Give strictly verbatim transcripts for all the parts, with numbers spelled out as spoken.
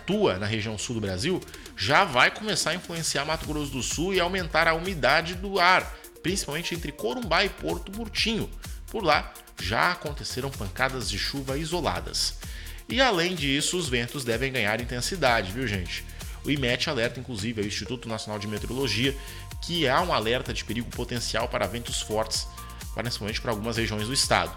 atua na região sul do Brasil já vai começar a influenciar Mato Grosso do Sul e aumentar a umidade do ar, principalmente entre Corumbá e Porto Murtinho. Por lá já aconteceram pancadas de chuva isoladas. E além disso, os ventos devem ganhar intensidade, viu gente? O I M E T alerta inclusive o Instituto Nacional de Meteorologia que há um alerta de perigo potencial para ventos fortes, principalmente para algumas regiões do estado.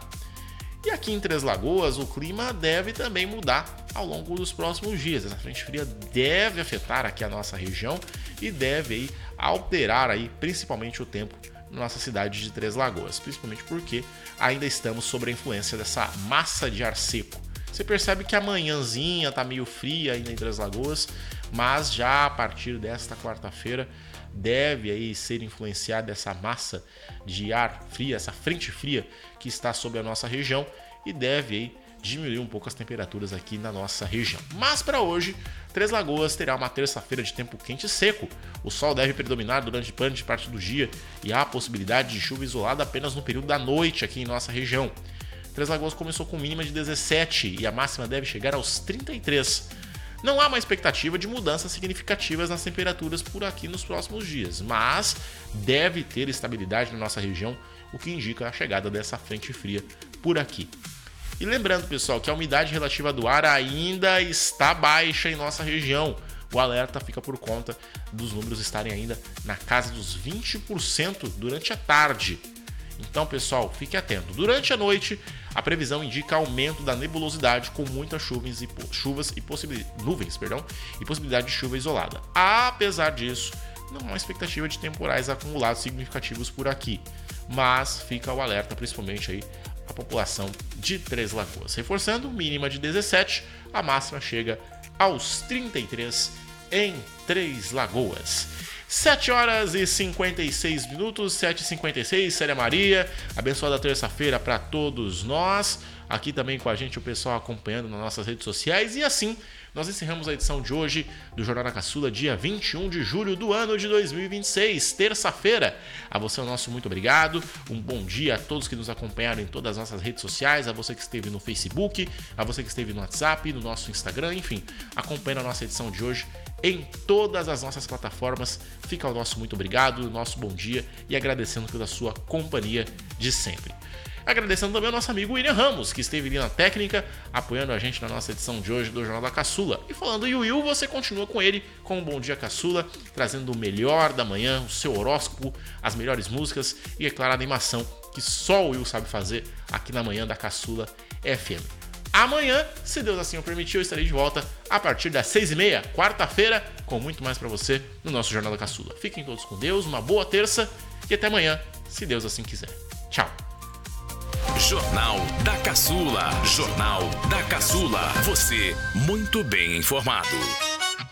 E aqui em Três Lagoas, o clima deve também mudar ao longo dos próximos dias. Essa frente fria deve afetar aqui a nossa região e deve aí, alterar aí, principalmente o tempo na nossa cidade de Três Lagoas, principalmente porque ainda estamos sob a influência dessa massa de ar seco. Você percebe que a manhãzinha está meio fria ainda em Três Lagoas, mas já a partir desta quarta-feira deve aí ser influenciada essa massa de ar fria, essa frente fria que está sobre a nossa região e deve aí diminuir um pouco as temperaturas aqui na nossa região. Mas para hoje, Três Lagoas terá uma terça-feira de tempo quente e seco. O sol deve predominar durante grande parte do dia e há a possibilidade de chuva isolada apenas no período da noite aqui em nossa região. Três Lagoas começou com mínima de dezessete e a máxima deve chegar aos trinta e três. Não há uma expectativa de mudanças significativas nas temperaturas por aqui nos próximos dias, mas deve ter estabilidade na nossa região, o que indica a chegada dessa frente fria por aqui. E lembrando, pessoal, que a umidade relativa do ar ainda está baixa em nossa região. O alerta fica por conta dos números estarem ainda na casa dos vinte por cento durante a tarde. Então, pessoal, fique atento. Durante a noite, a previsão indica aumento da nebulosidade com muitas chuvas e, chuvas e possibilidade, nuvens perdão, e possibilidade de chuva isolada. Apesar disso, não há uma expectativa de temporais acumulados significativos por aqui, mas fica o alerta principalmente aí a população de Três Lagoas. Reforçando, mínima de dezessete, a máxima chega aos trinta e três em Três Lagoas. sete horas e cinquenta e seis minutos, sete e cinquenta e seis, Célia Maria, abençoada terça-feira para todos nós, aqui também com a gente o pessoal acompanhando nas nossas redes sociais e assim nós encerramos a edição de hoje do Jornal da Caçula, dia vinte e um de julho do ano de dois mil e vinte e seis, terça-feira. A você o nosso muito obrigado, um bom dia a todos que nos acompanharam em todas as nossas redes sociais, a você que esteve no Facebook, a você que esteve no WhatsApp, no nosso Instagram, enfim, acompanhando a nossa edição de hoje em todas as nossas plataformas. Fica o nosso muito obrigado, o nosso bom dia e agradecendo pela sua companhia de sempre. Agradecendo também ao nosso amigo William Ramos, que esteve ali na técnica, apoiando a gente na nossa edição de hoje do Jornal da Caçula. E falando em Will, você continua com ele com o Bom Dia Caçula, trazendo o melhor da manhã, o seu horóscopo, as melhores músicas e, é claro, a animação que só o Will sabe fazer aqui na manhã da Caçula F M. Amanhã, se Deus assim o permitir, eu estarei de volta a partir das seis e meia, quarta-feira, com muito mais para você no nosso Jornal da Caçula. Fiquem todos com Deus, uma boa terça e até amanhã, se Deus assim quiser. Tchau! Jornal da Caçula. Jornal da Caçula. Você muito bem informado.